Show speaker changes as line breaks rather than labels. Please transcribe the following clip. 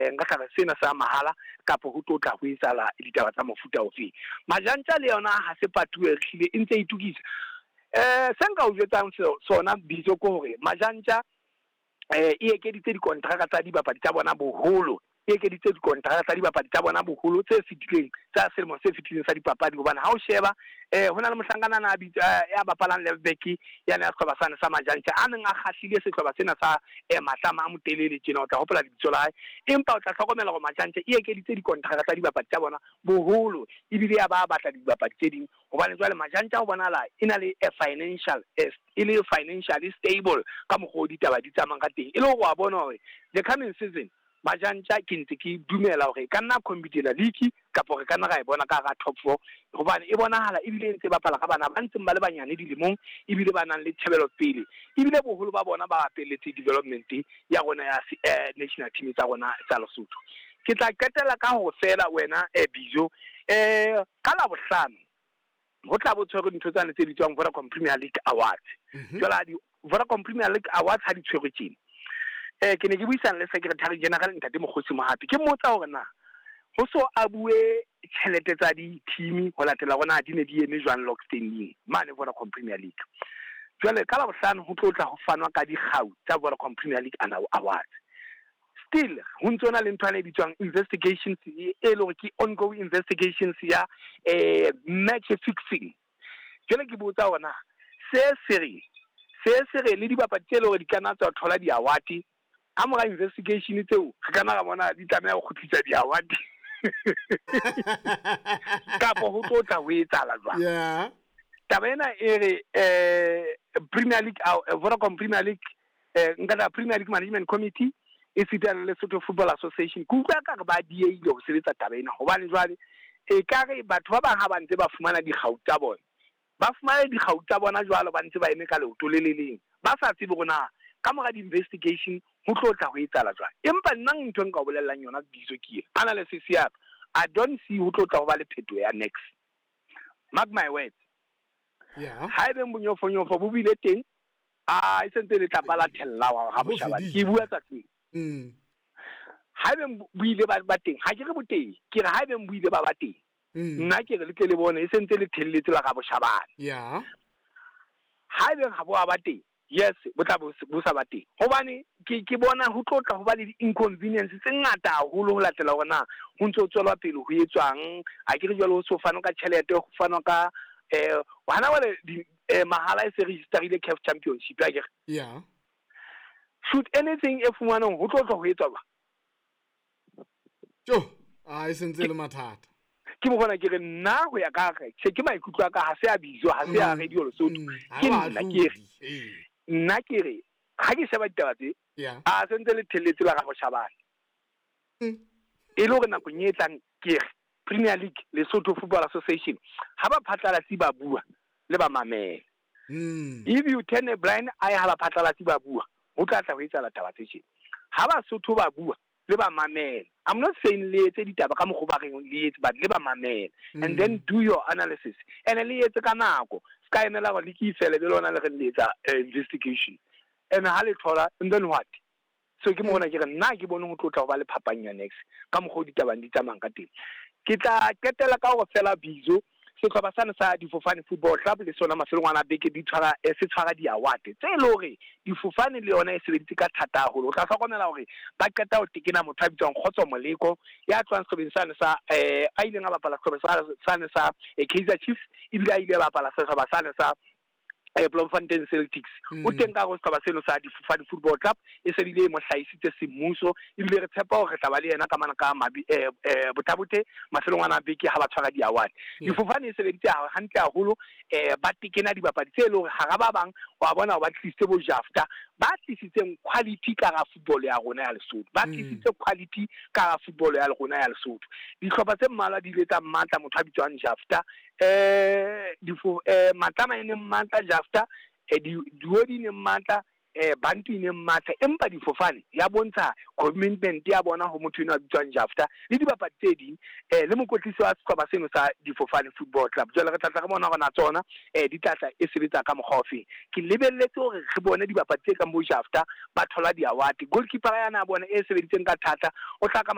nka tla sena sa mahala kapo ho tlotla ho etsala ditaba tsa mofuta ofe Majantja le yona ha se patuwe hlile e ntse itukisa se nka o jetsang sona bitso ko hore Majantja e ekeditse dikontraka tsa dibapadi tsa bona boholo e ekeditse dikontraka tsa dibapadi tsa bona boholo tse fetileng tsa selemo se fetileng sa dipapadi hobane ha o sheba hona le mohlankana na ya bapalang Levbek yana ya sehlopha sane sa Majantja a neng a kgahlile sehlopha sena sa matlama a motelele tjena o tla hopola lebitso la hae empa o tla hlokomela gore Majantja e ekeditse dikontraka tsa dibapadi tsa bona boholo ebile ya ba batla dibapadi tse ding hobane jwale Majantja ho bonala e na le financially stable ka mokgwa o ditaba di tsamayang ka teng e le gore wa bona hore the coming season Majantja ke ntse ke dumela hore ka nna competitor league kapo re ka nna ga e bona ka ga top 4 hobane e bonahala ebile ntse bapala ka bana ba ntseng ba le banyane dilemong ebile ba nang le tshebelo pele ebile boholo ba bona ba apeletse development ya rona ya national team tsa rona tsa Lesotho ke tla qetela ka ho fela wena Bizo ka la bohlano ho tla bo tshwere ntho tsane tse bitswang Vodacom Premier League Awards jwale di Vodacom Premier League Awards ha di tshwere tjena ke ne ke buisana le secretary general ntate Mokgotsi Mohapi ke mmotsa hore na ho so a bue tjhelete tsa di team ho latela rona di ne di eme jwang Lockstanding mane Vodacom Premier League jwale ka la bohlano ho tlo tla ho fanwa ka dikgau tsa Vodacom Premier League Awards still ho ntsona le ntwana e bitswang investigations e le hore ke ongoing investigations ya match fixing jwale ke botsa hore se sere le dibapadi tse le hore di kana tsa thola di award a mora investigation tseo re kana ga bona di tlameha go khutlisa di award kapo ho tlotla ho etsala jwang taba ena e re Premier League Vodacom Premier League nka Premier League Management Committee e sitana le Lesotho Football Association ku ka re ba dieile ho sebetsa taba ena hobane jwale e ka re batho ba bang ha ba ntse ba fumana dikgau tsa bona ba fumana dikgau tsa bona jwalo ba ntse ba eme ka leoto le leleng ba sa tsebe rona ka mora di investigation ho tlotla ho etsala jwang empa nna ntho nka o bolellang yona Bizo ke analysis ya I don't see ho tlotla ho ba le pheto ya next mark my words ha ebe mbonyofonyofo bo bile teng a isentse le tla bala thella wa ha boshabane ke bua tsa teng ha ebe buile ba teng ha ke re boteng ke re ha ebe buile ba teng nna ke re le ke le bone isentse le thelletse la ga boshabane ha ebe ha bo ba teng yes bo tla bo sa ba teng hobane ke bona ho tlotla ho ba le inconvenience tse ngata haholo ho latela hore na ho ntse o tswela pele ho etswang a ke re jwalo ho so fano ka tjhelete ho fano ka hana wale mahala e se registerile CAF Championship ya ke should anything e fumanang ho tlotla ho etswa ba
e sentse le mathata
ke mo bona ke re nna ho ya ka re ke maikutlo ka ha se a Bizo ha se a Radio Lesotho ke nna ke re ha ke sheba ditaba tse a sentse le thelletse la ga boshabane e le hore nako nyetlang ke Premier League Lesotho Football Association ha ba phatlalatsi ba bua le ba mamela if you turn a blind eye ha ba phatlalatsi ba bua ho tla tla ho etsa la taba tse tjena ha ba Sotho ba bua le ba mamela I'm not saying le etse ditaba ka mogho ba reng le etse but le ba mamela and then do your analysis and le etse ka nako ska emela go le ke ifele le lona le re letsa investigation and ha le thola and then what so ke mo bona ke re nna ke bone ho tlotla ho ba le phapanya next ka mogho ditaba di tsamang ka teng ke tla ketela ka go fela Bizo setlhopha sane sa Difofane Football Club le sona mafelongwana beke di tshwara se tshwara di award tse le hore Difofane le yona e sebeditse ka thata haholo o tla hlokomela hore ba qeta ho tekena motho a bitswang Kgotso Moleko ya tswang sebedisana sane sa a ileng a bapala sane sa Kaizer Chiefs ebile a ile a bapala setlhopha sane sa Bloemfontein Celtics o teng ka go setlhopha seno sa Difofane Football Club e se bile mo hlaisitse semmuso ebile re tshepa hore tla ba le yena ka mana ka botabote mafelongwana beke ha ba tshwara di award Difofane e sebeditse hantle haholo ba tekena dibapadi tse le hore ha ba bang wa bona ba tlise bo Jafta ba tlisitseng quality ka ga football ya rona ya Lesotho ba tlisitse quality ka ga football ya rona ya Lesotho dihlopha tse mmalwa di letsa matla motho a bitswang Jafta matama ene matla Jafta diodi ne matla bantu ine matla empa Difofane ya bontsha commitment ya bona ho motho ena a bitswang Jafta le dibapadi tse ding le mokotlisi wa setlhopha seno sa Difofane Football Club jwale re tla re bona gona tsona di tlatla e sebetsa ka mokgofe ke lebelletse hore re bone dibapadi tse ka mo Jafta ba thola di award goalkeeper yana bona e sebeditseng ka thata o tla ka